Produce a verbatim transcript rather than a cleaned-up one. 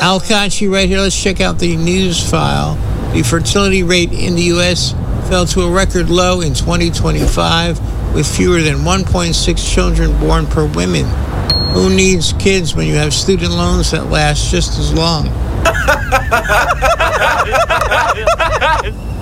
Al Kachi right here. Let's check out the news file. The fertility rate in the U S fell to a record low in twenty twenty-five with fewer than one point six children born per woman. Who needs kids when you have student loans that last just as long?